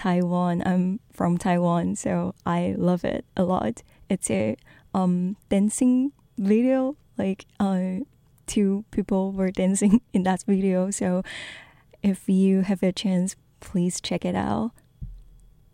Taiwan. I'm from Taiwan, so I love it a lot. It's a dancing video, like two people were dancing in that video. So if you have a chance, please check it out.